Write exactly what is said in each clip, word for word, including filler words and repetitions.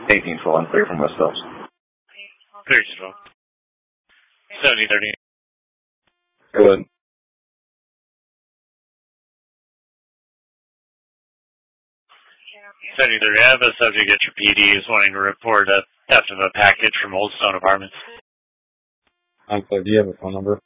eighteen twelve, clear from West Phelps. Clear as well. seventy thirty. Go ahead. seventy thirty. I have a subject at your P D is wanting to report a theft of a package from Old Stone Apartments. I'm clear. Do you have a phone number?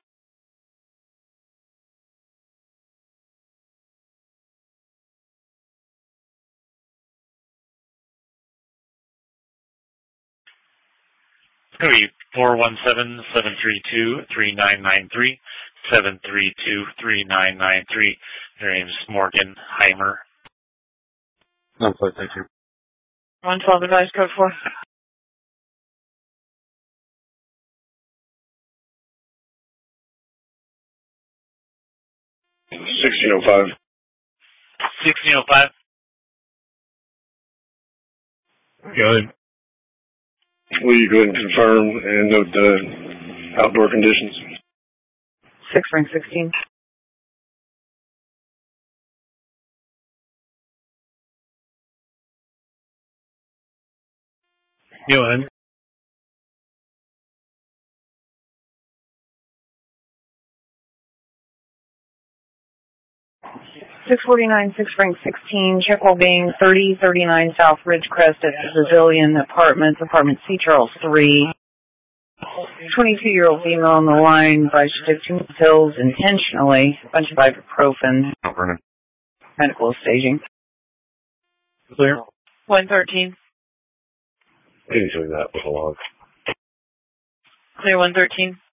It's going to be four one seven, seven three two, three nine nine three, seven three two, three nine nine three. Her name is Morgan Heimer. I'm clear. Thank you. one twelve advice code four. sixteen oh five. sixteen oh five. Good. Will you go ahead and confirm and note the outdoor conditions? Six ring sixteen. Go ahead. six forty-nine, six ring sixteen, check well being thirty thirty-nine South Ridgecrest at Pavilion Apartments, Apartment C, Charles three. twenty-two-year-old female on the line, advised to take two pills intentionally, a bunch of ibuprofen. Vernon. Medical staging. Clear. one thirteen. Usually that was a log. Clear one thirteen.